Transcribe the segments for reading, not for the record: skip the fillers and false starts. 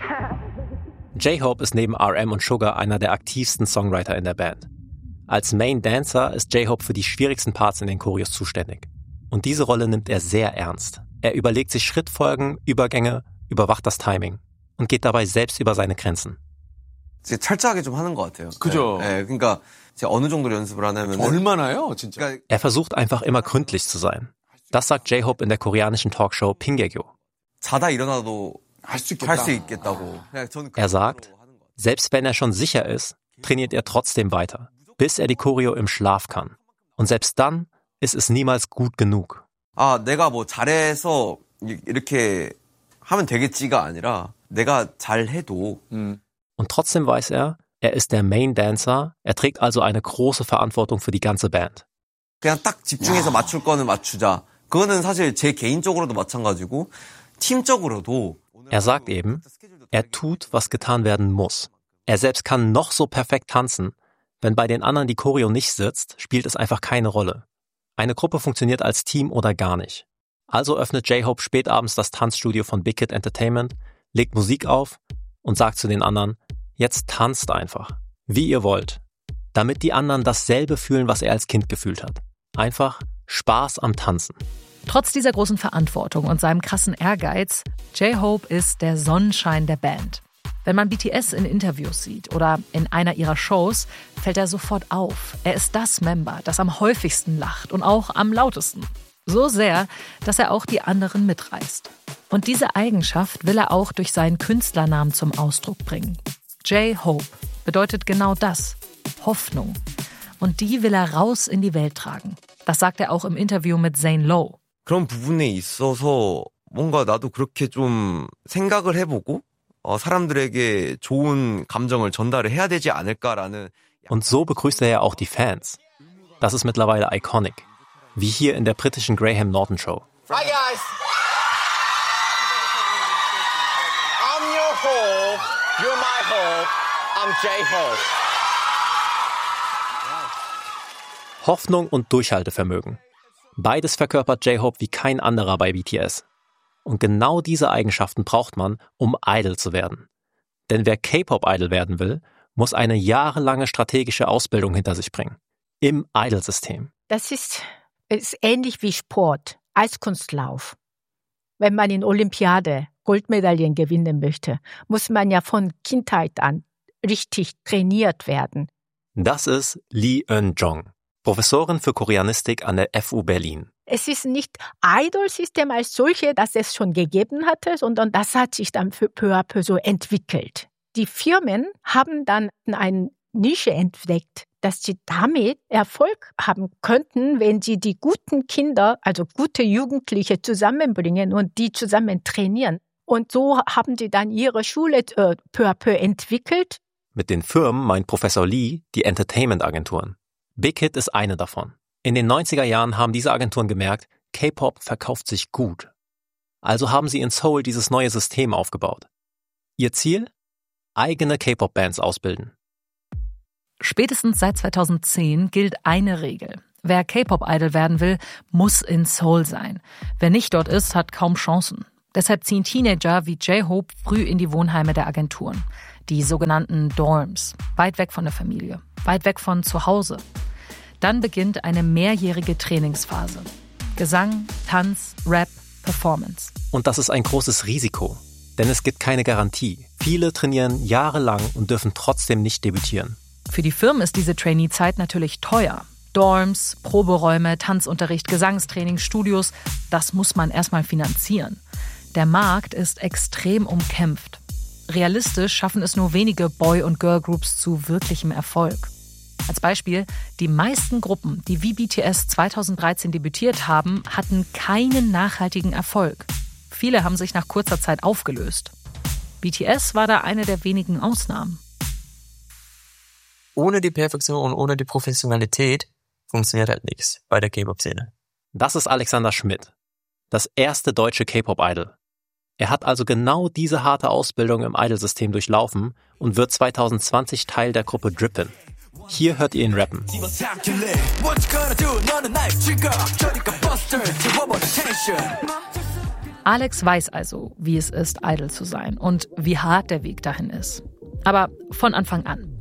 J-Hope ist neben RM und Sugar einer der aktivsten Songwriter in der Band. Als Main Dancer ist J-Hope für die schwierigsten Parts in den Choreos zuständig. Und diese Rolle nimmt er sehr ernst. Er überlegt sich Schrittfolgen, Übergänge, überwacht das Timing und geht dabei selbst über seine Grenzen. 철저하게 좀 하는 것 같아요. 그죠. 네, 그러니까 제가 어느 정도로 연습을 하냐면 얼마나요, 진짜? Er versucht einfach immer gründlich zu sein. Das sagt J-Hope in der koreanischen Talkshow Pingegyo. 자다 일어나도 할 수 할 수 있겠다고. Er sagt, selbst wenn er schon sicher ist, trainiert er trotzdem weiter, bis er die Choreo im Schlaf kann. Und selbst dann ist es niemals gut genug. 내가 뭐 잘해서 이렇게 하면 되겠지가 아니라 내가 잘해도 Und trotzdem weiß er ist der Main Dancer, er trägt also eine große Verantwortung für die ganze Band. 그냥 딱 집중해서 맞출 거는 맞추자. 그거는 사실 제 개인적으로도 마찬가지고 팀적으로도. Er sagt eben, er tut, was getan werden muss. Er selbst kann noch so perfekt tanzen. Wenn bei den anderen die Choreo nicht sitzt, spielt es einfach keine Rolle. Eine Gruppe funktioniert als Team oder gar nicht. Also öffnet J-Hope spätabends das Tanzstudio von Big Hit Entertainment, legt Musik auf und sagt zu den anderen, jetzt tanzt einfach, wie ihr wollt, damit die anderen dasselbe fühlen, was er als Kind gefühlt hat. Einfach Spaß am Tanzen. Trotz dieser großen Verantwortung und seinem krassen Ehrgeiz, J-Hope ist der Sonnenschein der Band. Wenn man BTS in Interviews sieht oder in einer ihrer Shows, fällt er sofort auf. Er ist das Member, das am häufigsten lacht und auch am lautesten. So sehr, dass er auch die anderen mitreißt. Und diese Eigenschaft will er auch durch seinen Künstlernamen zum Ausdruck bringen. J-Hope bedeutet genau das, Hoffnung. Und die will er raus in die Welt tragen. Das sagt er auch im Interview mit Zane Lowe. 그런 부분에 있어서 뭔가 나도 그렇게 좀 생각을 해보고 사람들에게 좋은 감정을 전달을 해야 되지 않을까라는. Und so begrüßt er ja auch die Fans. Das ist mittlerweile iconic. Wie hier in der britischen Graham Norton Show. Hi guys! I'm your Hope, you're my Hope, I'm J-Hope. Hoffnung und Durchhaltevermögen. Beides verkörpert J-Hope wie kein anderer bei BTS. Und genau diese Eigenschaften braucht man, um Idol zu werden. Denn wer K-Pop-Idol werden will, muss eine jahrelange strategische Ausbildung hinter sich bringen. Im Idol-System. Das ist ähnlich wie Sport, Eiskunstlauf. Wenn man in Olympiade Goldmedaillen gewinnen möchte, muss man ja von Kindheit an richtig trainiert werden. Das ist Lee Eun-jong, Professorin für Koreanistik an der FU Berlin. Es ist nicht Idol-System als solche, das es schon gegeben hatte, sondern das hat sich dann peu à peu so entwickelt. Die Firmen haben dann eine Nische entdeckt, dass sie damit Erfolg haben könnten, wenn sie die guten Kinder, also gute Jugendliche zusammenbringen und die zusammen trainieren. Und so haben sie dann ihre Schule peu à peu entwickelt. Mit den Firmen meint Professor Lee die Entertainment-Agenturen. Big Hit ist eine davon. In den 90er Jahren haben diese Agenturen gemerkt, K-Pop verkauft sich gut. Also haben sie in Seoul dieses neue System aufgebaut. Ihr Ziel? Eigene K-Pop-Bands ausbilden. Spätestens seit 2010 gilt eine Regel. Wer K-Pop-Idol werden will, muss in Seoul sein. Wer nicht dort ist, hat kaum Chancen. Deshalb ziehen Teenager wie J-Hope früh in die Wohnheime der Agenturen. Die sogenannten Dorms. Weit weg von der Familie. Weit weg von zu Hause. Dann beginnt eine mehrjährige Trainingsphase. Gesang, Tanz, Rap, Performance. Und das ist ein großes Risiko. Denn es gibt keine Garantie. Viele trainieren jahrelang und dürfen trotzdem nicht debütieren. Für die Firmen ist diese Trainee-Zeit natürlich teuer. Dorms, Proberäume, Tanzunterricht, Gesangstraining, Studios, das muss man erstmal finanzieren. Der Markt ist extrem umkämpft. Realistisch schaffen es nur wenige Boy- und Girl-Groups zu wirklichem Erfolg. Als Beispiel, die meisten Gruppen, die wie BTS 2013 debütiert haben, hatten keinen nachhaltigen Erfolg. Viele haben sich nach kurzer Zeit aufgelöst. BTS war da eine der wenigen Ausnahmen. Ohne die Perfektion und ohne die Professionalität funktioniert halt nichts bei der K-Pop-Szene. Das ist Alexander Schmidt, das erste deutsche K-Pop-Idol. Er hat also genau diese harte Ausbildung im Idol-System durchlaufen und wird 2020 Teil der Gruppe Drippin. Hier hört ihr ihn rappen. Alex weiß also, wie es ist, Idol zu sein und wie hart der Weg dahin ist. Aber von Anfang an.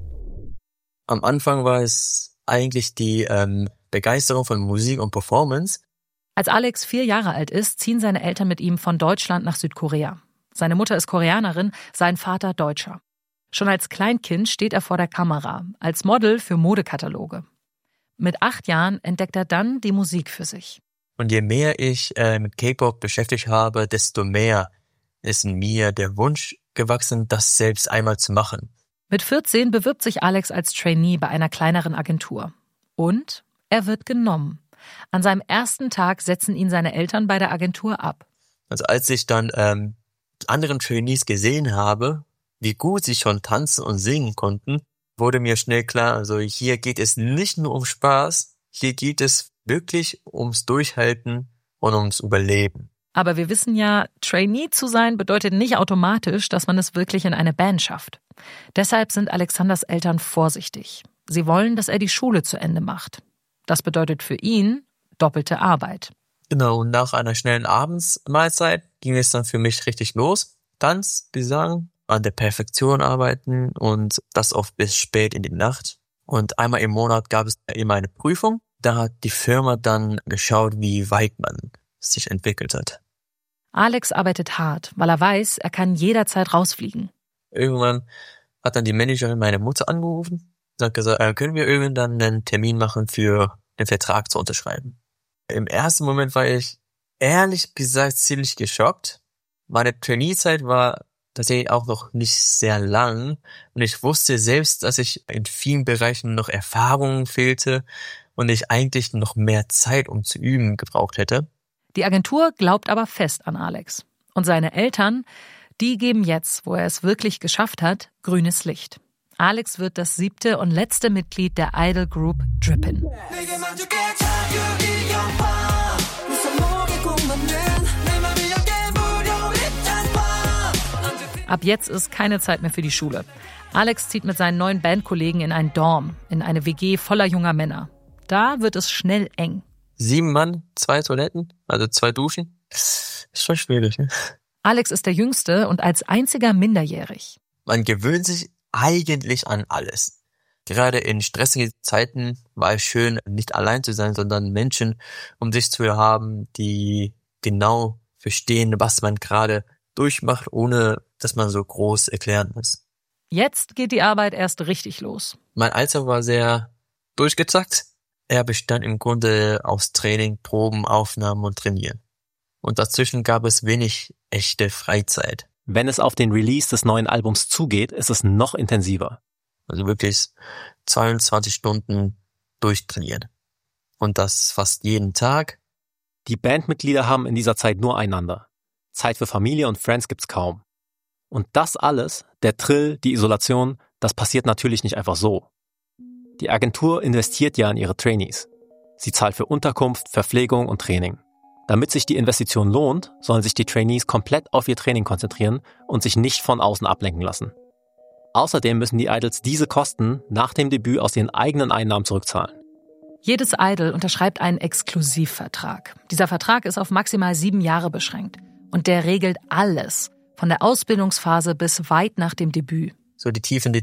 Am Anfang war es eigentlich die Begeisterung von Musik und Performance. Als Alex 4 Jahre alt ist, ziehen seine Eltern mit ihm von Deutschland nach Südkorea. Seine Mutter ist Koreanerin, sein Vater Deutscher. Schon als Kleinkind steht er vor der Kamera, als Model für Modekataloge. Mit 8 Jahren entdeckt er dann die Musik für sich. Und je mehr ich mit K-Pop beschäftigt habe, desto mehr ist in mir der Wunsch gewachsen, das selbst einmal zu machen. Mit 14 bewirbt sich Alex als Trainee bei einer kleineren Agentur. Und er wird genommen. An seinem ersten Tag setzen ihn seine Eltern bei der Agentur ab. Also als ich dann anderen Trainees gesehen habe, wie gut sie schon tanzen und singen konnten, wurde mir schnell klar, also hier geht es nicht nur um Spaß, hier geht es wirklich ums Durchhalten und ums Überleben. Aber wir wissen ja, Trainee zu sein bedeutet nicht automatisch, dass man es wirklich in eine Band schafft. Deshalb sind Alexanders Eltern vorsichtig. Sie wollen, dass er die Schule zu Ende macht. Das bedeutet für ihn doppelte Arbeit. Genau, und nach einer schnellen Abendsmahlzeit ging es dann für mich richtig los. Tanz, Gesang, an der Perfektion arbeiten und das oft bis spät in die Nacht. Und einmal im Monat gab es immer eine Prüfung. Da hat die Firma dann geschaut, wie weit man sich entwickelt hat. Alex arbeitet hart, weil er weiß, er kann jederzeit rausfliegen. Irgendwann hat dann die Managerin meine Mutter angerufen und hat gesagt, können wir irgendwann einen Termin machen für den Vertrag zu unterschreiben. Im ersten Moment war ich ehrlich gesagt ziemlich geschockt. Meine Trainee-Zeit war tatsächlich auch noch nicht sehr lang und ich wusste selbst, dass ich in vielen Bereichen noch Erfahrungen fehlte und ich eigentlich noch mehr Zeit, um zu üben, gebraucht hätte. Die Agentur glaubt aber fest an Alex. Und seine Eltern, die geben jetzt, wo er es wirklich geschafft hat, grünes Licht. Alex wird das 7. und letzte Mitglied der Idol Group Drippin. Ab jetzt ist keine Zeit mehr für die Schule. Alex zieht mit seinen neuen Bandkollegen in ein Dorm, in eine WG voller junger Männer. Da wird es schnell eng. 7 Mann, 2 Toiletten, also 2 Duschen. Ist schon schwierig, ne? Alex ist der Jüngste und als einziger minderjährig. Man gewöhnt sich eigentlich an alles. Gerade in stressigen Zeiten war es schön, nicht allein zu sein, sondern Menschen um sich zu haben, die genau verstehen, was man gerade durchmacht, ohne dass man so groß erklären muss. Jetzt geht die Arbeit erst richtig los. Mein Alltag war sehr durchgezackt. Er bestand im Grunde aus Training, Proben, Aufnahmen und Trainieren. Und dazwischen gab es wenig echte Freizeit. Wenn es auf den Release des neuen Albums zugeht, ist es noch intensiver. Also wirklich 22 Stunden durchtrainieren. Und das fast jeden Tag. Die Bandmitglieder haben in dieser Zeit nur einander. Zeit für Familie und Friends gibt's kaum. Und das alles, der Trill, die Isolation, das passiert natürlich nicht einfach so. Die Agentur investiert ja in ihre Trainees. Sie zahlt für Unterkunft, Verpflegung und Training. Damit sich die Investition lohnt, sollen sich die Trainees komplett auf ihr Training konzentrieren und sich nicht von außen ablenken lassen. Außerdem müssen die Idols diese Kosten nach dem Debüt aus ihren eigenen Einnahmen zurückzahlen. Jedes Idol unterschreibt einen Exklusivvertrag. Dieser Vertrag ist auf maximal 7 Jahre beschränkt. Und der regelt alles, von der Ausbildungsphase bis weit nach dem Debüt. So die tiefen